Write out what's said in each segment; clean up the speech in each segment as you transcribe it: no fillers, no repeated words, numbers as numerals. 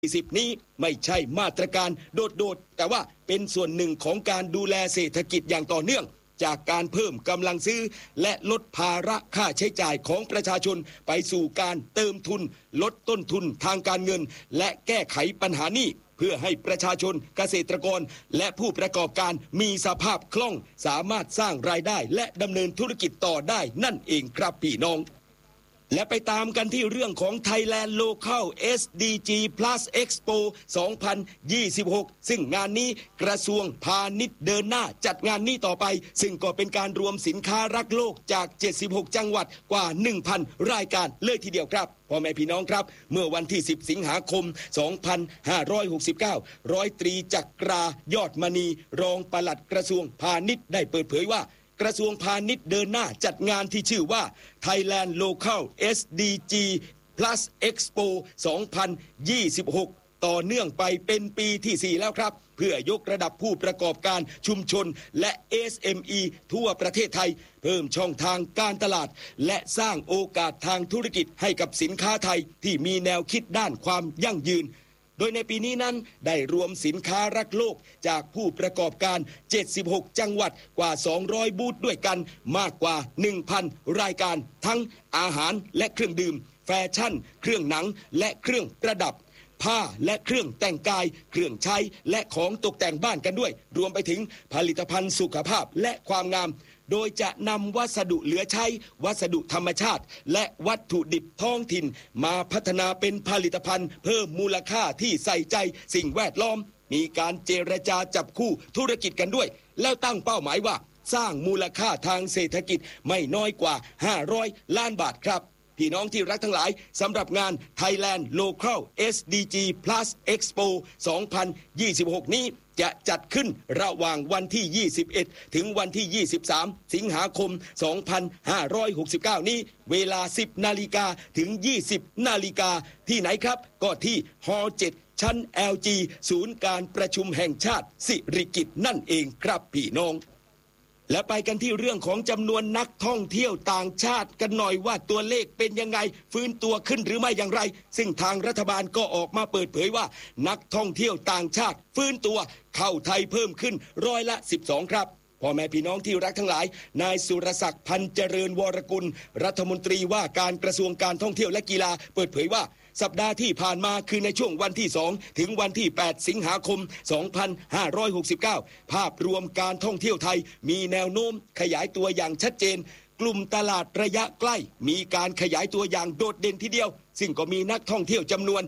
20นี้ไม่ใช่มาตรการโดดๆแต่ว่าเป็นส่วนหนึ่งของการดูแลเศรษฐกิจอย่างต่อเนื่องจากการเพิ่มกำลังซื้อและลดภาระค่าใช้จ่ายของประชาชนไปสู่การเติมทุนลดต้นทุนทางการเงินและแก้ไขปัญหาหนี้เพื่อให้ประชาชนเกษตรกรและผู้ประกอบการมีสภาพคล่องสามารถสร้างรายได้และดำเนินธุรกิจต่อได้นั่นเองครับพี่น้องและไปตามกันที่เรื่องของ Thailand Local SDG Plus Expo 2026 ซึ่งงานนี้กระทรวงพาณิชย์เดินหน้าจัดงานนี้ต่อไปซึ่งก็เป็นการรวมสินค้ารักโลกจาก76จังหวัดกว่า 1,000 รายการเลยทีเดียวครับพ่อแม่พี่น้องครับเมื่อวันที่10สิงหาคม2569ร้อยตรีจักรายอดมณีรองปลัดกระทรวงพาณิชย์ได้เปิดเผยว่ากระทรวงพาณิชย์เดินหน้าจัดงานที่ชื่อว่า Thailand Local SDG Plus Expo 2026 ต่อเนื่องไปเป็นปีที่4แล้วครับเพื่อยกระดับผู้ประกอบการชุมชนและ SME ทั่วประเทศไทยเพิ่มช่องทางการตลาดและสร้างโอกาสทางธุรกิจให้กับสินค้าไทยที่มีแนวคิดด้านความยั่งยืนโดยในปีนี้นั้นได้รวมสินค้ารักโลกจากผู้ประกอบการ76จังหวัดกว่า200บูธด้วยกันมากกว่า 1,000 รายการทั้งอาหารและเครื่องดื่มแฟชั่นเครื่องหนังและเครื่องประดับผ้าและเครื่องแต่งกายเครื่องใช้และของตกแต่งบ้านกันด้วยรวมไปถึงผลิตภัณฑ์สุขภาพและความงามโดยจะนำวัสดุเหลือใช้วัสดุธรรมชาติและวัตถุดิบท้องถิ่นมาพัฒนาเป็นผลิตภัณฑ์เพิ่มมูลค่าที่ใส่ใจสิ่งแวดล้อมมีการเจรจาจับคู่ธุรกิจกันด้วยแล้วตั้งเป้าหมายว่าสร้างมูลค่าทางเศรษฐกิจไม่น้อยกว่า500ล้านบาทครับพี่น้องที่รักทั้งหลายสำหรับงาน Thailand Local SDG Plus Expo 2026 นี้จะจัดขึ้นระหว่างวันที่21ถึงวันที่23สิงหาคม2569นี้เวลา 10 นาฬิกาถึง 20 นาฬิกาที่ไหนครับก็ที่ฮอลล์7ชั้น LG ศูนย์การประชุมแห่งชาติสิริกิติ์นั่นเองครับพี่น้องและไปกันที่เรื่องของจำนวนนักท่องเที่ยวต่างชาติกันหน่อยว่าตัวเลขเป็นยังไงฟื้นตัวขึ้นหรือไม่อย่างไรซึ่งทางรัฐบาลก็ออกมาเปิดเผยว่านักท่องเที่ยวต่างชาติฟื้นตัวเข้าไทยเพิ่มขึ้น12%ครับพ่อแม่พี่น้องที่รักทั้งหลายนายสุรศักดิ์พันเจริญวรกุลรัฐมนตรีว่าการกระทรวงการท่องเที่ยวและกีฬาเปิดเผยว่าสัปดาห์ที่ผ่านมาคือในช่วงวันที่2ถึงวันที่8สิงหาคม2569ภาพรวมการท่องเที่ยวไทยมีแนวโน้มขยายตัวอย่างชัดเจนกลุ่มตลาดระยะใกล้มีการขยายตัวอย่างโดดเด่นทีเดียวซึ่งก็มีนักท่องเที่ยวจำนวน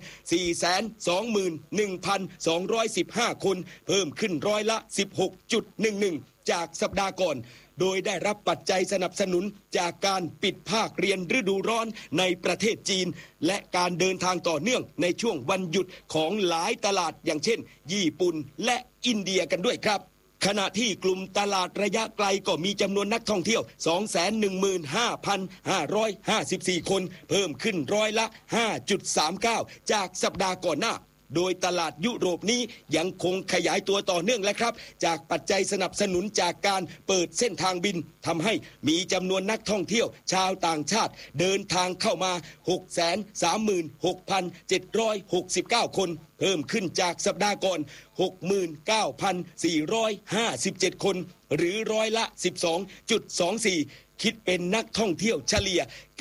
421,215 คนเพิ่มขึ้น16.11% จากสัปดาห์ก่อนโดยได้รับปัจจัยสนับสนุนจากการปิดภาคเรียนฤดูร้อนในประเทศจีนและการเดินทางต่อเนื่องในช่วงวันหยุดของหลายตลาดอย่างเช่นญี่ปุ่นและอินเดียกันด้วยครับขณะที่กลุ่มตลาดระยะไกลก็มีจำนวนนักท่องเที่ยว 215,554 คนเพิ่มขึ้น5.39% จากสัปดาห์ก่อนหน้าโดยตลาดยุโรปนี้ยังคงขยายตัวต่อเนื่องและครับจากปัจจัยสนับสนุนจากการเปิดเส้นทางบินทำให้มีจำนวนนักท่องเที่ยวชาวต่างชาติเดินทางเข้ามา 636,769 คนเพิ่มขึ้นจากสัปดาห์ก่อน 69,457 คนหรือ12.24%คิดเป็นนักท่องเที่ยวเฉลี่ย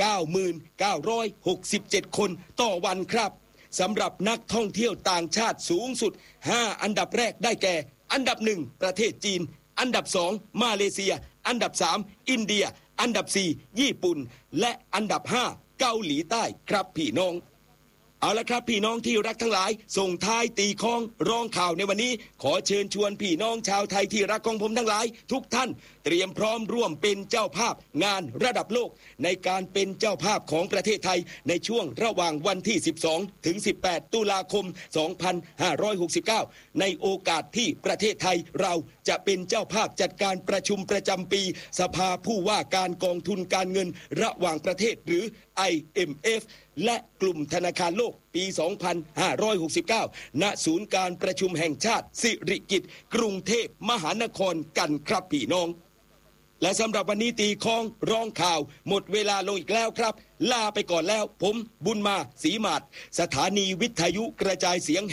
9,967 คนต่อวันครับสำหรับนักท่องเที่ยวต่างชาติสูงสุด5อันดับแรกได้แก่อันดับ1ประเทศจีนอันดับ2มาเลเซียอันดับ3อินเดียอันดับ4ญี่ปุ่นและอันดับ5เกาหลีใต้ครับพี่น้องเอาละครับพี่น้องที่รักทั้งหลายส่งท้ายตีคล้องร้องข่าวในวันนี้ขอเชิญชวนพี่น้องชาวไทยที่รักของผมทั้งหลายทุกท่านเตรียมพร้อมร่วมเป็นเจ้าภาพงานระดับโลกในการเป็นเจ้าภาพของประเทศไทยในช่วงระหว่างวันที่12ถึง18ตุลาคม2569ในโอกาสที่ประเทศไทยเราจะเป็นเจ้าภาพจัดการประชุมประจำปีสภาผู้ว่าการกองทุนการเงินระหว่างประเทศหรือ IMF และกลุ่มธนาคารโลกปี 2569 ณ ศูนย์การประชุมแห่งชาติสิริกิติ์กรุงเทพมหานครกันครับพี่น้องและสำหรับวันนี้ตีคองร้องข่าวหมดเวลาลงอีกแล้วครับลาไปก่อนแล้วผมบุญมาศรีมาศสถานีวิทยุกระจายเสียง